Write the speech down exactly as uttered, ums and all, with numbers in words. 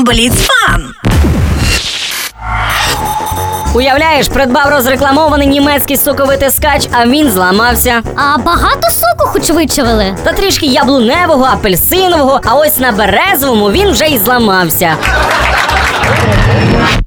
Бліцфан. Уявляєш, придбав розрекламований німецький соковитискач, а він зламався. А багато соку хоч вичавили? Та трішки яблуневого, апельсинового, а ось на березовому він вже й зламався.